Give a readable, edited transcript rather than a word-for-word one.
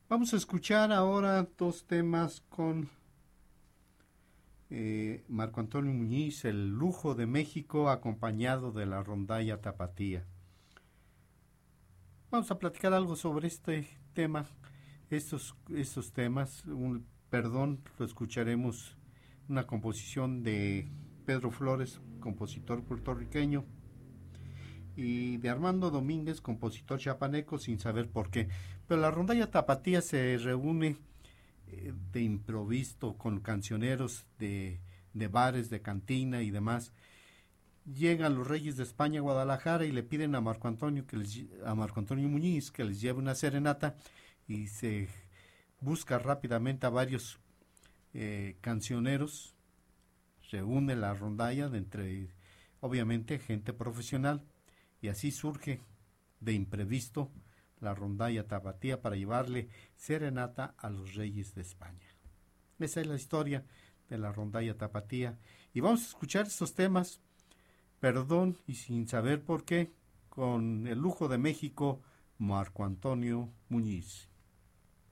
Vamos a escuchar ahora dos temas con Marco Antonio Muñiz, El Lujo de México, acompañado de la rondalla Tapatía. Vamos a platicar algo sobre este tema, estos temas. Perdón, lo escucharemos, una composición de Pedro Flores, compositor puertorriqueño, y de Armando Domínguez, compositor chapaneco, sin saber por qué. Pero la rondalla Tapatía se reúne de improviso con cancioneros de bares, de cantina y demás. Llegan los reyes de España a Guadalajara y le piden a a Marco Antonio Muñiz que les lleve una serenata, y se busca rápidamente a varios cancioneros, reúne la rondalla de entre, obviamente, gente profesional, y así surge de imprevisto la rondalla Tapatía para llevarle serenata a los reyes de España. Esa es la historia de la rondalla Tapatía, y vamos a escuchar estos temas, Perdón y Sin saber por qué, con El Lujo de México, Marco Antonio Muñiz.